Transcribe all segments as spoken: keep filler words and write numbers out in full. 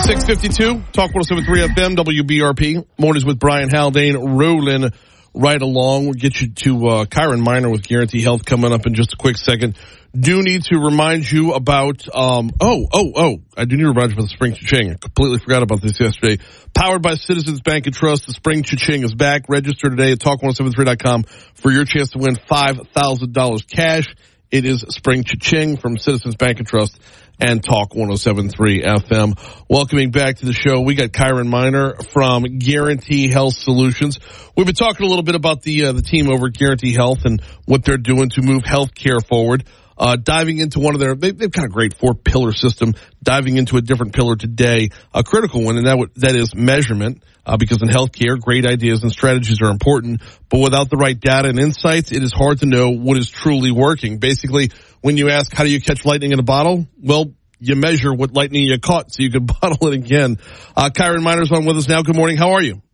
six fifty-two, Talk one oh seven point three F M, W B R P. Mornings with Brian Haldane, rolling right along. We'll get you to uh, Kyron Miner with Guarantee Health coming up in just a quick second. Do need to remind you about, um, oh, oh, oh, I do need to remind you about the Spring Cha-Ching. I completely forgot about this yesterday. Powered by Citizens Bank and Trust, the Spring Cha-Ching is back. Register today at talk one oh seven three dot com for your chance to win five thousand dollars cash. It is Spring Cha-Ching from Citizens Bank and Trust and Talk one oh seven point three F M. Welcoming back to the show, we got Kyron Miner from Guarantee Health Solutions. We've been talking a little bit about the uh, the team over at Guarantee Health and what they're doing to move healthcare forward. Uh, diving into one of their, they, they've got a great four-pillar system. Diving into a different pillar today, a critical one, and that w- that is measurement. Uh, because in healthcare, great ideas and strategies are important, but without the right data and insights, it is hard to know what is truly working. Basically, when you ask, how do you catch lightning in a bottle? Well, you measure what lightning you caught so you can bottle it again. Uh, Kyron Miner's on with us now. Good morning. How are you?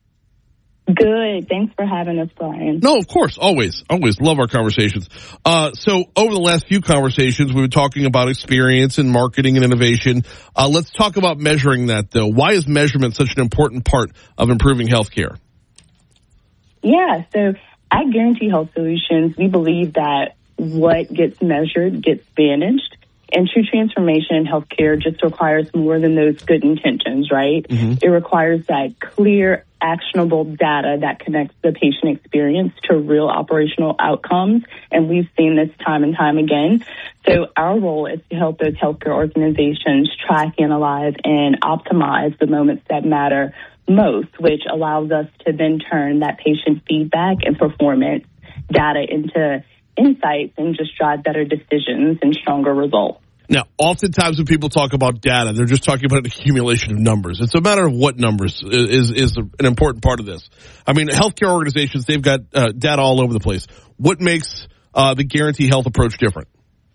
Good. Thanks for having us, Brian. No, of course. Always. Always. Love our conversations. Uh, so over the last few conversations, we've been talking about experience and marketing and innovation. Uh, let's talk about measuring that, though. Why is measurement such an important part of improving healthcare? Yeah. So at Guarantee Health Solutions, we believe that what gets measured gets managed. And true transformation in healthcare just requires more than those good intentions, right? Mm-hmm. It requires that clear, actionable data that connects the patient experience to real operational outcomes. And we've seen this time and time again. So our role is to help those healthcare organizations track, analyze, and optimize the moments that matter most, which allows us to then turn that patient feedback and performance data into insights and just drive better decisions and stronger results. Now, oftentimes when people talk about data, they're just talking about an accumulation of numbers. It's a matter of what numbers is is an important part of this. I mean, healthcare organizations, they've got uh, data all over the place. What makes uh, the Guarantee Health approach different?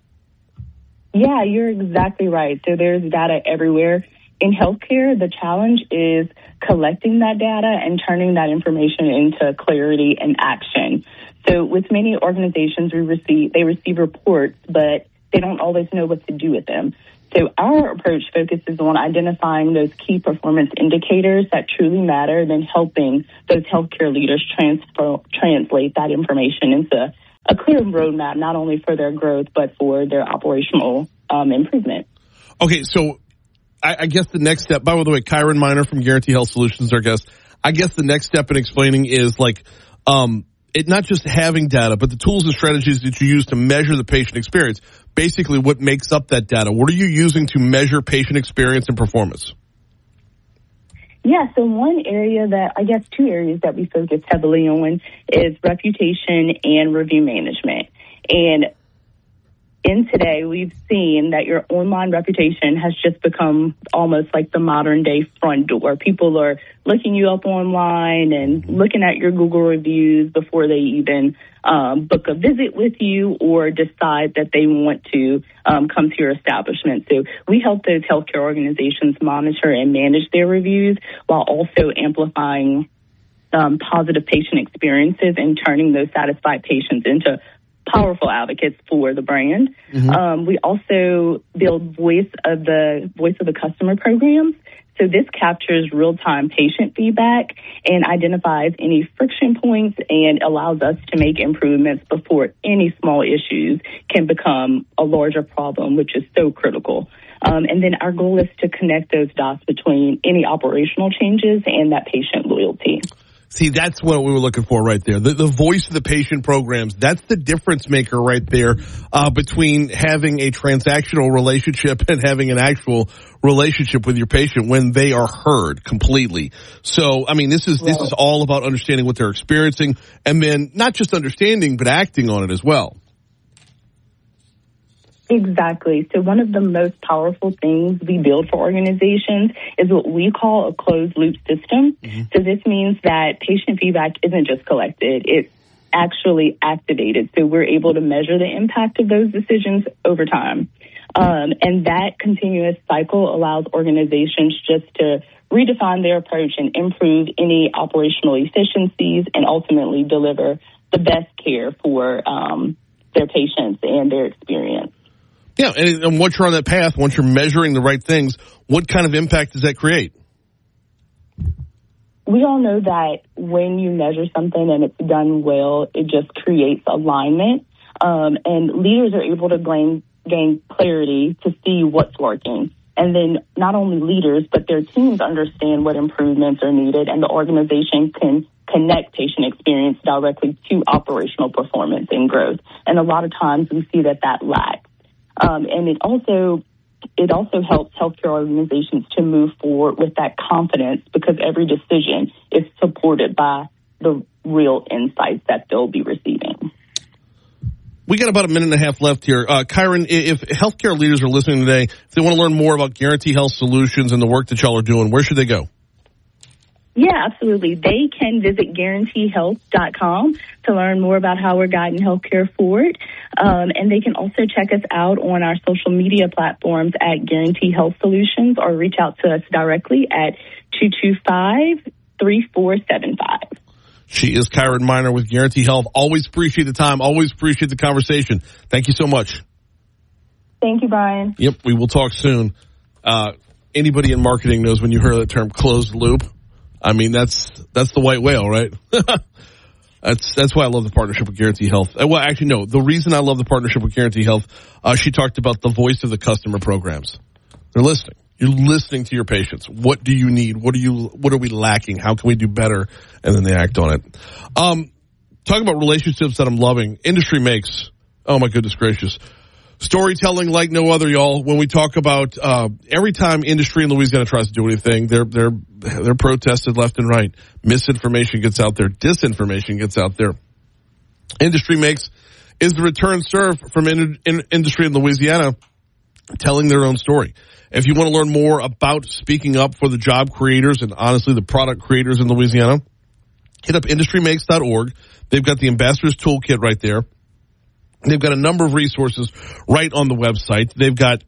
Yeah, you're exactly right. So there's data everywhere. In healthcare, the challenge is collecting that data and turning that information into clarity and action. So with many organizations, we receive they receive reports, but they don't always know what to do with them. So our approach focuses on identifying those key performance indicators that truly matter, then helping those healthcare leaders transfer, translate that information into a clear roadmap, not only for their growth, but for their operational um, improvement. Okay, so I, I guess the next step, by the way, Kyron Miner from Guarantee Health Solutions, our guest. I guess the next step in explaining is like, um, it not just having data, but the tools and strategies that you use to measure the patient experience. Basically, what makes up that data? What are you using to measure patient experience and performance? Yeah, so one area that, I guess two areas that we focus heavily on is reputation and review management. And in today, we've seen that your online reputation has just become almost like the modern day front door. People are looking you up online and looking at your Google reviews before they even um, book a visit with you or decide that they want to um, come to your establishment. So we help those healthcare organizations monitor and manage their reviews while also amplifying um, positive patient experiences and turning those satisfied patients into powerful advocates for the brand. Mm-hmm. Um, we also build voice of the voice of the customer programs. So this captures real-time patient feedback and identifies any friction points and allows us to make improvements before any small issues can become a larger problem, which is so critical. Um, and then our goal is to connect those dots between any operational changes and that patient loyalty. See, that's what we were looking for right there. The, the voice of the patient programs, that's the difference maker right there uh, between having a transactional relationship and having an actual relationship with your patient when they are heard completely. So, I mean, this is this is all about understanding what they're experiencing and then not just understanding, but acting on it as well. Exactly. So one of the most powerful things we build for organizations is what we call a closed loop system. Mm-hmm. So this means that patient feedback isn't just collected, it's actually activated. So we're able to measure the impact of those decisions over time. Um, and that continuous cycle allows organizations just to redefine their approach and improve any operational efficiencies and ultimately deliver the best care for um, their patients and their experience. Yeah, and, and once you're on that path, once you're measuring the right things, what kind of impact does that create? We all know that when you measure something and it's done well, it just creates alignment, um, and leaders are able to gain, gain clarity to see what's working. And then not only leaders, but their teams understand what improvements are needed, and the organization can connect patient experience directly to operational performance and growth. And a lot of times we see that that lacks. Um, and it also it also helps healthcare organizations to move forward with that confidence, because every decision is supported by the real insights that they'll be receiving. We got about a minute and a half left here. Uh, Kyron, if healthcare leaders are listening today, if they want to learn more about Guarantee Health Solutions and the work that y'all are doing, where should they go? Yeah, absolutely. They can visit guarantee health dot com to learn more about how we're guiding healthcare forward. Um, and they can also check us out on our social media platforms at Guarantee Health Solutions, or reach out to us directly at two two five, three four seven five. She is Kyron Miner with Guarantee Health. Always appreciate the time. Always appreciate the conversation. Thank you so much. Thank you, Brian. Yep, we will talk soon. Uh, anybody in marketing knows when you heard that term closed loop. I mean, that's that's the white whale, right? that's that's why I love the partnership with Guarantee Health. Well, actually, no. The reason I love the partnership with Guarantee Health, uh, she talked about the voice of the customer programs. They're listening. You're listening to your patients. What do you need? What are you? What are we lacking? How can we do better? And then they act on it. Um, talking about relationships that I'm loving. Industry makes. Oh my goodness gracious. Storytelling like no other, y'all. When we talk about uh, every time industry in Louisiana tries to do anything, they're they're they're protested left and right. Misinformation gets out there. Disinformation gets out there. Industry makes is the return serve from in, in, industry in Louisiana, telling their own story. If you want to learn more about speaking up for the job creators and honestly the product creators in Louisiana, hit up industry makes dot org. They've got the Ambassador's Toolkit right there. They've got a number of resources right on the website. They've got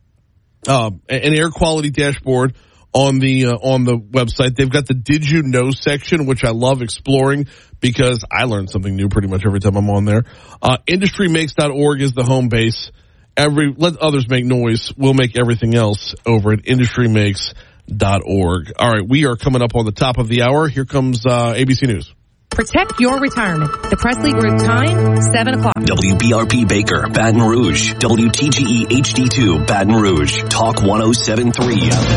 uh, an air quality dashboard on the uh, on the website. They've got the Did You Know section, which I love exploring because I learn something new pretty much every time I'm on there. Uh, industry makes dot org is the home base. Every let others make noise. We'll make everything else over at industry makes dot org. All right, we are coming up on the top of the hour. Here comes uh, A B C News. Protect your retirement. The Presley Group time, seven o'clock. W B R P Baker, Baton Rouge. W T G E H D two, Baton Rouge. Talk one oh seven point three F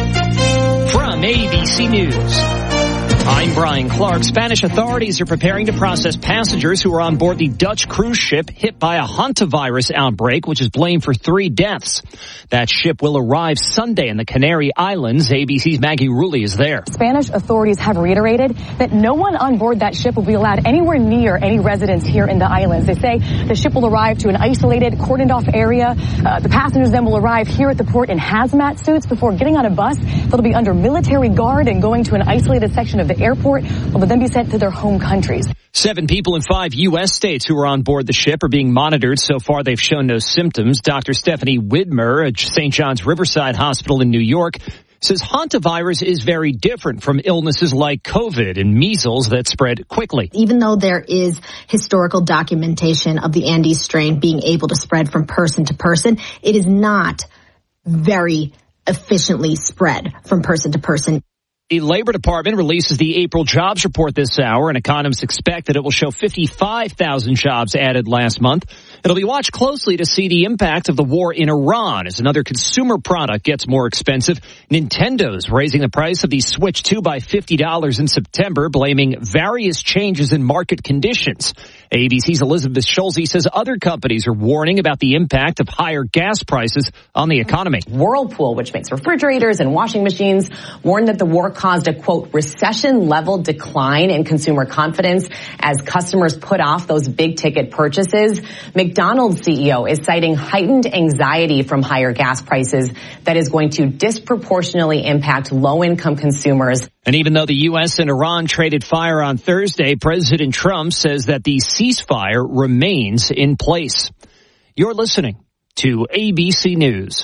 M. From A B C News, I'm Brian Clark. Spanish authorities are preparing to process passengers who were on board the Dutch cruise ship hit by a hantavirus outbreak, which is blamed for three deaths. That ship will arrive Sunday in the Canary Islands. A B C's Maggie Rulli is there. Spanish authorities have reiterated that no one on board that ship will be allowed anywhere near any residents here in the islands. They say the ship will arrive to an isolated, cordoned-off area. Uh, the passengers then will arrive here at the port in hazmat suits before getting on a bus. They'll be under military guard and going to an isolated section of the airport, will then be sent to their home countries. Seven people in five U S states who are on board the ship are being monitored. So far, they've shown no symptoms. Doctor Stephanie Widmer at Saint John's Riverside Hospital in New York says hantavirus is very different from illnesses like COVID and measles that spread quickly. Even though there is historical documentation of the Andes strain being able to spread from person to person, it is not very efficiently spread from person to person. The Labor Department releases the April jobs report this hour, and economists expect that it will show fifty-five thousand jobs added last month. It'll be watched closely to see the impact of the war in Iran as another consumer product gets more expensive. Nintendo's raising the price of the Switch two by fifty dollars in September, blaming various changes in market conditions. A B C's Elizabeth Schulze says other companies are warning about the impact of higher gas prices on the economy. Whirlpool, which makes refrigerators and washing machines, warned that the war caused a, quote, recession-level decline in consumer confidence as customers put off those big-ticket purchases. McDonald's C E O is citing heightened anxiety from higher gas prices that is going to disproportionately impact low-income consumers. And even though the U S and Iran traded fire on Thursday, President Trump says that the ceasefire remains in place. You're listening to A B C News.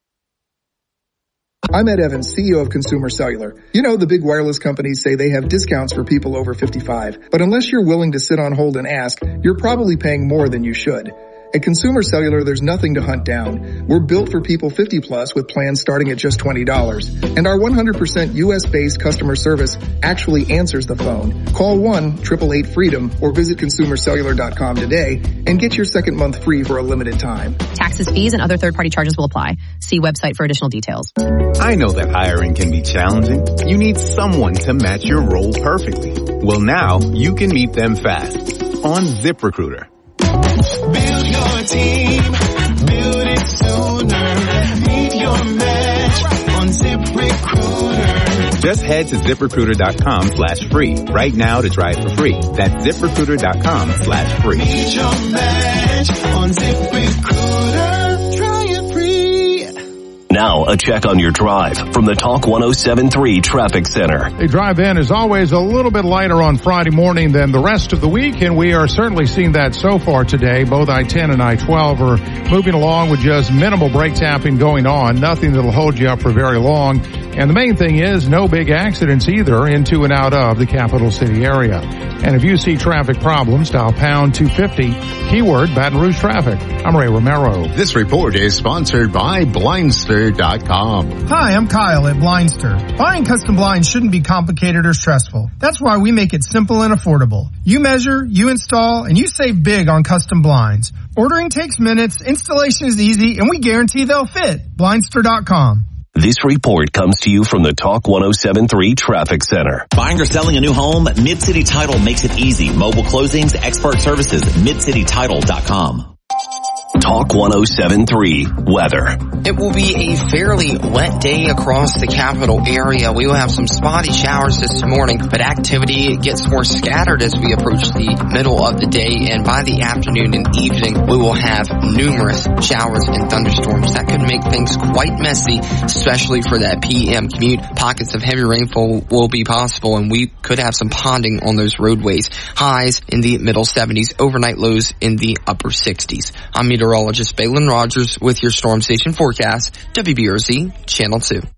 I'm Ed Evans, C E O of Consumer Cellular. You know, the big wireless companies say they have discounts for people over fifty-five. But unless you're willing to sit on hold and ask, you're probably paying more than you should. At Consumer Cellular, there's nothing to hunt down. We're built for people fifty plus with plans starting at just twenty dollars. And our one hundred percent U S based customer service actually answers the phone. Call one eight eight eight freedom or visit consumer cellular dot com today and get your second month free for a limited time. Taxes, fees, and other third-party charges will apply. See website for additional details. I know that hiring can be challenging. You need someone to match your role perfectly. Well, now you can meet them fast on ZipRecruiter. Build your team, build it sooner. Meet your match on ZipRecruiter. Just head to ZipRecruiter.com slash free right now to try it for free. That's ZipRecruiter.com slash free. Meet your match on ZipRecruiter. Try it free. Now, a check on your drive from the Talk one oh seven three Traffic Center. The drive-in is always a little bit lighter on Friday morning than the rest of the week, and we are certainly seeing that so far today. Both I ten and I twelve are moving along with just minimal brake tapping going on, nothing that'll hold you up for very long. And the main thing is no big accidents either into and out of the capital city area. And if you see traffic problems, dial pound two fifty, keyword Baton Rouge traffic. I'm Ray Romero. This report is sponsored by Blindster dot com. Hi, I'm Kyle at Blindster. Buying custom blinds shouldn't be complicated or stressful. That's why we make it simple and affordable. You measure, you install, and you save big on custom blinds. Ordering takes minutes, installation is easy, and we guarantee they'll fit. Blindster dot com. This report comes to you from the Talk one oh seven three Traffic Center. Buying or selling a new home? Mid-City Title makes it easy. Mobile closings, expert services, mid city title dot com. Talk one oh seven three Weather. It will be a fairly wet day across the capital area. We will have some spotty showers this morning, but activity gets more scattered as we approach the middle of the day, and by the afternoon and evening, we will have numerous showers and thunderstorms. That could make things quite messy, especially for that P M commute. Pockets of heavy rainfall will be possible, and we could have some ponding on those roadways. Highs in the middle seventies, overnight lows in the upper sixties. I'm meteorologist Balin Rogers with your Storm Station forecast, W B R Z Channel two.